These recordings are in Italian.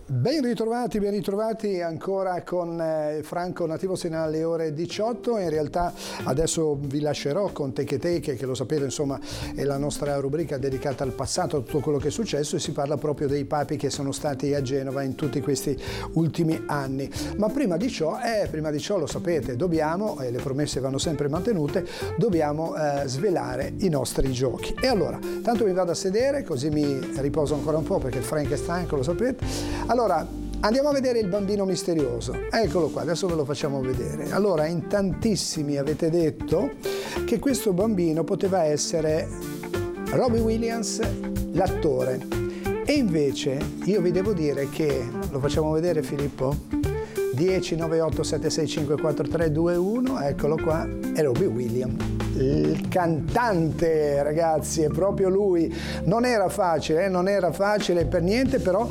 Ben ritrovati ancora con Franco Nativo sino alle ore 18. In realtà adesso vi lascerò con Teche Teche, che lo sapete insomma è la nostra rubrica dedicata al passato, a tutto quello che è successo, e si parla proprio dei papi che sono stati a Genova in tutti questi ultimi anni. Ma prima di ciò lo sapete, dobbiamo, e le promesse vanno sempre mantenute, dobbiamo svelare i nostri giochi. E allora, tanto mi vado a sedere, così mi riposo ancora un po' perché Frank è stanco, lo sapete. Allora, andiamo a vedere il bambino misterioso. Eccolo qua, adesso ve lo facciamo vedere. Allora, in tantissimi avete detto che questo bambino poteva essere Robbie Williams, l'attore. E invece io vi devo dire che, lo facciamo vedere Filippo? 10 98 765 4321, eccolo qua, è Robbie Williams. Il cantante, ragazzi, è proprio lui. Non era facile per niente, però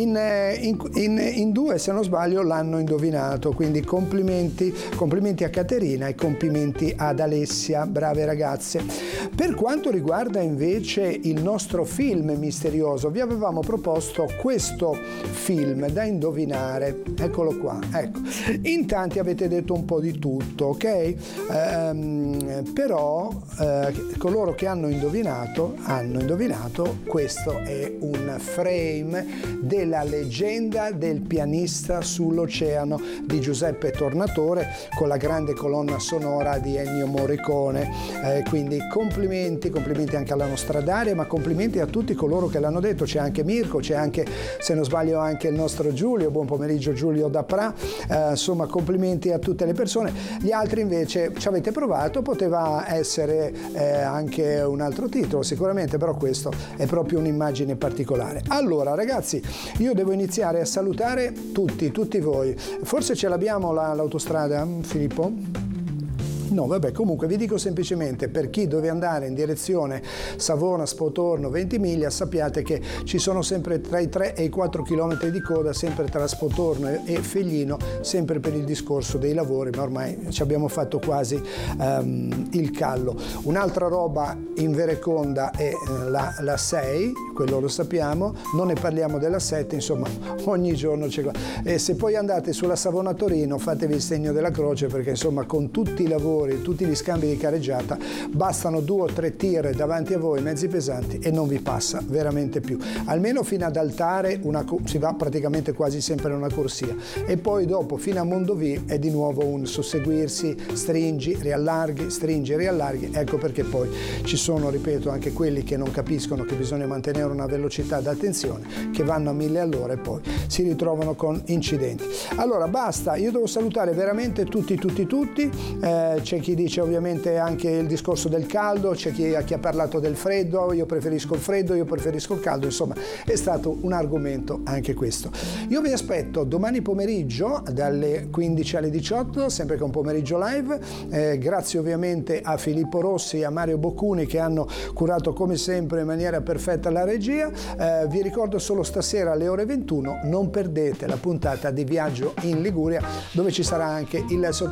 in due, se non sbaglio, l'hanno indovinato, quindi complimenti a Caterina e complimenti ad Alessia, brave ragazze. Per quanto riguarda invece il nostro film misterioso, vi avevamo proposto questo film da indovinare, eccolo qua, ecco. In tanti avete detto un po' di tutto, ok? Però coloro che hanno indovinato, questo è un frame della leggenda del pianista sull'oceano di Giuseppe Tornatore, con la grande colonna sonora di Ennio Morricone, quindi complimenti anche alla nostra Daria, ma complimenti a tutti coloro che l'hanno detto. C'è anche Mirko, c'è anche, se non sbaglio, anche il nostro Giulio, buon pomeriggio Giulio da Pra, insomma complimenti a tutte le persone. Gli altri invece ci avete provato, poteva essere anche un altro titolo sicuramente, però questo è proprio un'immagine particolare. Allora ragazzi, io devo iniziare a salutare tutti voi. Forse ce l'abbiamo l'autostrada, Filippo? No, vabbè, comunque vi dico semplicemente, per chi deve andare in direzione Savona, Spotorno, Ventimiglia, sappiate che ci sono sempre tra i 3 e i 4 chilometri di coda, sempre tra Spotorno e Feglino, sempre per il discorso dei lavori, ma ormai ci abbiamo fatto quasi il callo. Un'altra roba in Vereconda è la 6, quello lo sappiamo, non ne parliamo della 7, insomma ogni giorno c'è qua. E se poi andate sulla Savona-Torino fatevi il segno della croce, perché insomma con tutti i lavori, tutti gli scambi di careggiata, bastano 2 o 3 tir davanti a voi, mezzi pesanti, e non vi passa veramente più. Almeno fino ad Altare si va praticamente quasi sempre in una corsia, e poi dopo fino a Mondovì è di nuovo un susseguirsi, stringi, riallarghi, ecco perché poi ci sono, ripeto, anche quelli che non capiscono che bisogna mantenere una velocità d'attenzione, che vanno a 1000 all'ora e poi si ritrovano con incidenti. Allora basta, io devo salutare veramente tutti. C'è chi dice ovviamente anche il discorso del caldo, c'è chi ha parlato del freddo, io preferisco il caldo, insomma è stato un argomento anche questo. Io vi aspetto domani pomeriggio dalle 15 alle 18, sempre con pomeriggio live, grazie ovviamente a Filippo Rossi e a Mario Boccuni che hanno curato come sempre in maniera perfetta la regia. Vi ricordo solo stasera alle ore 21 non perdete la puntata di Viaggio in Liguria, dove ci sarà anche il